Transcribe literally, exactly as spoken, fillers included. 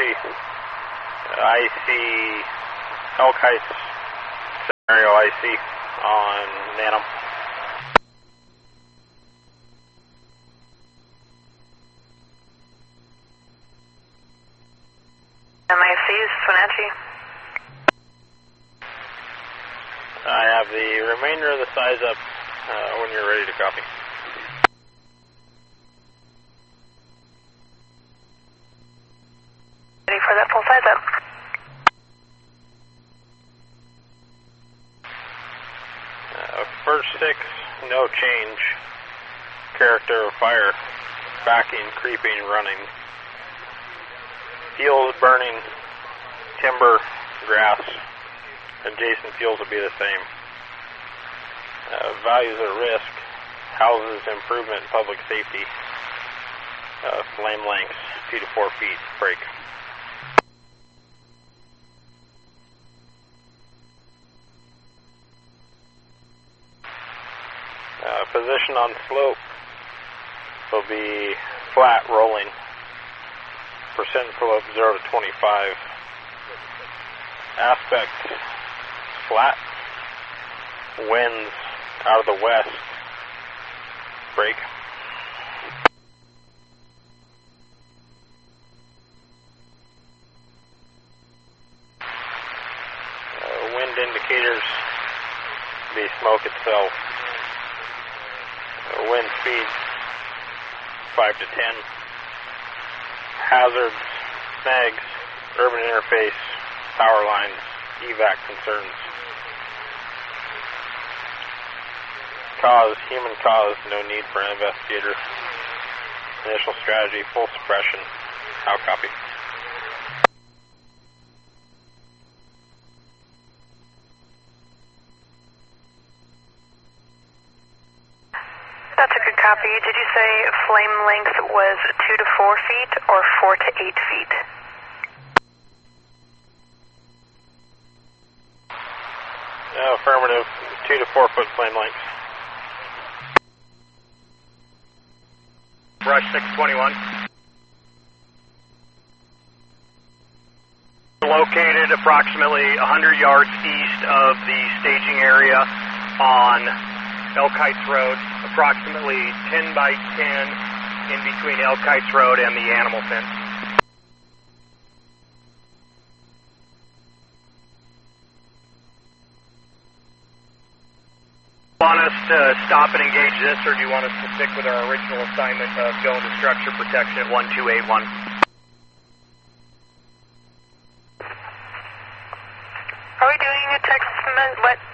Comanche. I see Elk Heights scenario I C on Nanum. M I C is Wenatchee. I have the remainder of the size up uh, when you're ready to copy. Ready for that full size up. Uh, first six, no change. Character of fire, backing, creeping, running. Fuels burning, timber, grass. Adjacent fuels will be the same. Uh, values at risk, houses, improvement, public safety. Uh, flame lengths, two to four feet, break. Uh, position on slope will be flat rolling. Percent slope zero to twenty-five. Aspect flat. Winds out of the west. Break. Uh, wind indicators be smoke itself. Uh, wind speed five to ten. Hazards, snags, urban interface, power lines, evac concerns. Cause, human cause, no need for an investigator. Initial strategy, full suppression. How copy? That's a good copy. Did you say flame length was two to four feet or four to eight feet? No, affirmative. Two to four foot flame length. Brush six twenty-one. Located approximately one hundred yards east of the staging area on Elk Heights Road, approximately ten by ten in between Elk Heights Road and the animal fence. Want us to stop and engage this, or do you want us to stick with our original assignment of going to structure protection at one two eight one? Are we doing a text, what